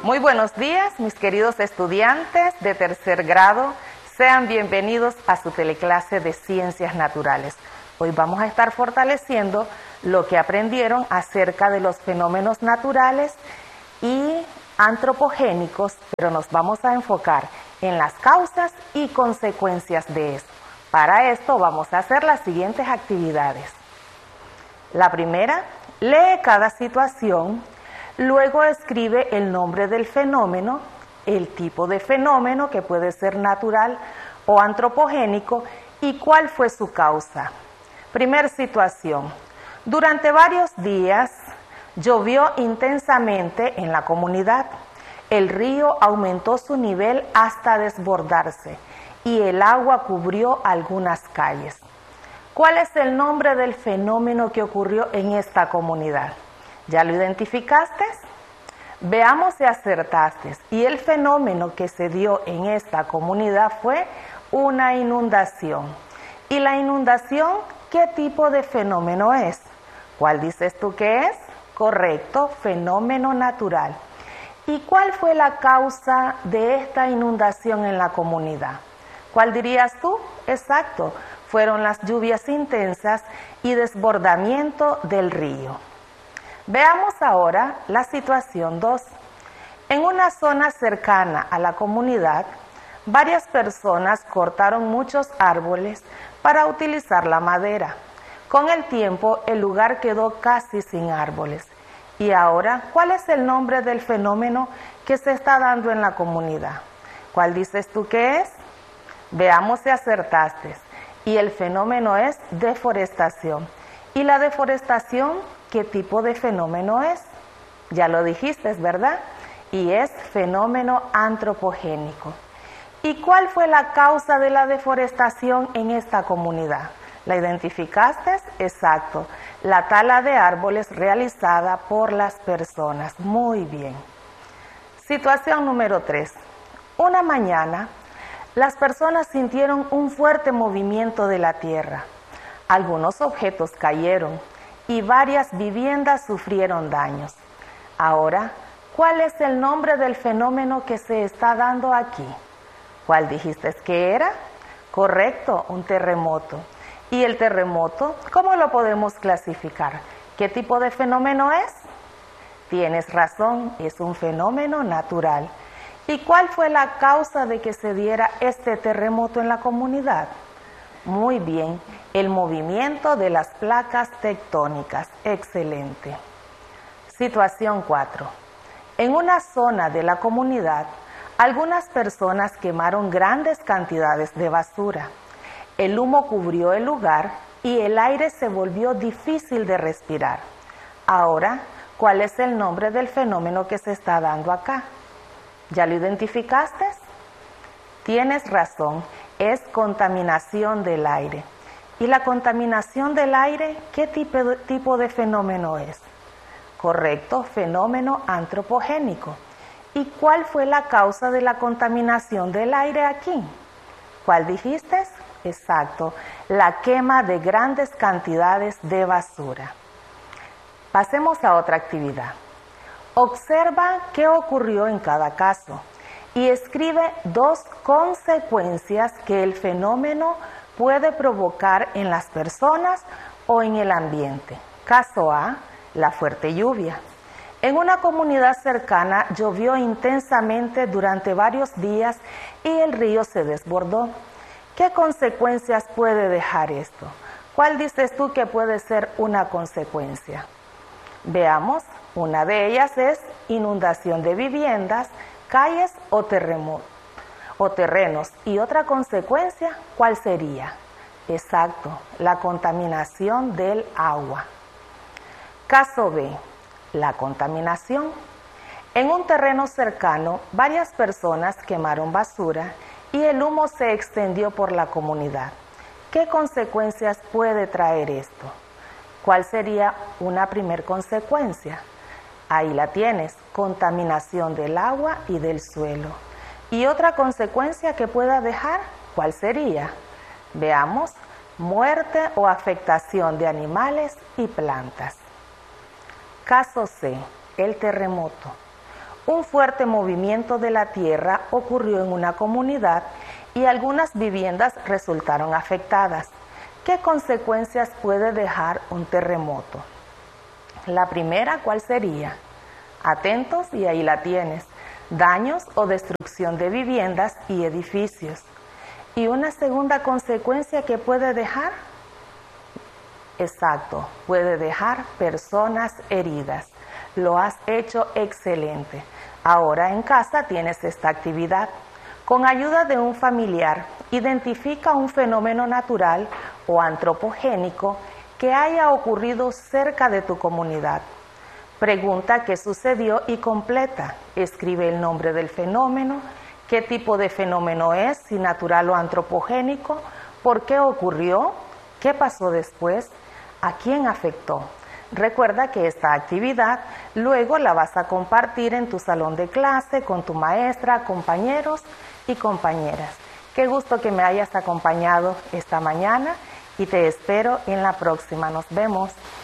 Muy buenos días, mis queridos estudiantes de tercer grado. Sean bienvenidos a su teleclase de Ciencias Naturales. Hoy vamos a estar fortaleciendo lo que aprendieron acerca de los fenómenos naturales y antropogénicos, pero nos vamos a enfocar en las causas y consecuencias de esto. Para esto vamos a hacer las siguientes actividades. La primera, lee cada situación, luego escribe el nombre del fenómeno, el tipo de fenómeno que puede ser natural o antropogénico y cuál fue su causa. Primer situación, durante varios días llovió intensamente en la comunidad. El río aumentó su nivel hasta desbordarse y el agua cubrió algunas calles. ¿Cuál es el nombre del fenómeno que ocurrió en esta comunidad? ¿Ya lo identificaste? Veamos si acertaste. Y el fenómeno que se dio en esta comunidad fue una inundación. ¿Y la inundación qué tipo de fenómeno es? ¿Cuál dices tú que es? Correcto, fenómeno natural. ¿Y cuál fue la causa de esta inundación en la comunidad? ¿Cuál dirías tú? Exacto, fueron las lluvias intensas y desbordamiento del río. Veamos ahora la situación 2. En una zona cercana a la comunidad, varias personas cortaron muchos árboles para utilizar la madera. Con el tiempo, el lugar quedó casi sin árboles. Y ahora, ¿cuál es el nombre del fenómeno que se está dando en la comunidad? ¿Cuál dices tú que es? Veamos si acertaste. Y el fenómeno es deforestación. ¿Y la deforestación qué tipo de fenómeno es? Ya lo dijiste, ¿verdad? Y es fenómeno antropogénico. ¿Y cuál fue la causa de la deforestación en esta comunidad? ¿La identificaste? Exacto. La tala de árboles realizada por las personas. Muy bien. Situación número 3. Una mañana, las personas sintieron un fuerte movimiento de la tierra. Algunos objetos cayeron y varias viviendas sufrieron daños. Ahora, ¿cuál es el nombre del fenómeno que se está dando aquí? ¿Cuál dijiste que era? Correcto, un terremoto. ¿Y el terremoto, cómo lo podemos clasificar? ¿Qué tipo de fenómeno es? Tienes razón, es un fenómeno natural. ¿Y cuál fue la causa de que se diera este terremoto en la comunidad? Muy bien, el movimiento de las placas tectónicas. Excelente. Situación 4. En una zona de la comunidad, algunas personas quemaron grandes cantidades de basura. El humo cubrió el lugar y el aire se volvió difícil de respirar. Ahora, ¿cuál es el nombre del fenómeno que se está dando acá? ¿Ya lo identificaste? Tienes razón, es contaminación del aire. ¿Y la contaminación del aire qué tipo de fenómeno es? Correcto, fenómeno antropogénico. ¿Y cuál fue la causa de la contaminación del aire aquí? ¿Cuál dijiste? Exacto, la quema de grandes cantidades de basura. Pasemos a otra actividad. Observa qué ocurrió en cada caso y escribe 2 consecuencias que el fenómeno puede provocar en las personas o en el ambiente. Caso A, la fuerte lluvia. En una comunidad cercana llovió intensamente durante varios días y el río se desbordó. ¿Qué consecuencias puede dejar esto? ¿Cuál dices tú que puede ser una consecuencia? Veamos, una de ellas es inundación de viviendas, calles o terrenos. ¿Y otra consecuencia cuál sería? Exacto, la contaminación del agua. Caso B, la contaminación. En un terreno cercano, varias personas quemaron basura y el humo se extendió por la comunidad. ¿Qué consecuencias puede traer esto? ¿Cuál sería una primer consecuencia? Ahí la tienes, contaminación del agua y del suelo. ¿Y otra consecuencia que pueda dejar? ¿Cuál sería? Veamos, muerte o afectación de animales y plantas. Caso C, el terremoto. Un fuerte movimiento de la tierra ocurrió en una comunidad y algunas viviendas resultaron afectadas. ¿Qué consecuencias puede dejar un terremoto? La primera, ¿cuál sería? Atentos y ahí la tienes. Daños o destrucción de viviendas y edificios. Y una segunda consecuencia que puede dejar, exacto, puede dejar personas heridas. Lo has hecho excelente. Ahora en casa tienes esta actividad. Con ayuda de un familiar, identifica un fenómeno natural o antropogénico que haya ocurrido cerca de tu comunidad. Pregunta qué sucedió y completa. Escribe el nombre del fenómeno, qué tipo de fenómeno es, si natural o antropogénico, por qué ocurrió, qué pasó después, a quién afectó. Recuerda que esta actividad luego la vas a compartir en tu salón de clase con tu maestra, compañeros y compañeras. Qué gusto que me hayas acompañado esta mañana y te espero en la próxima. Nos vemos.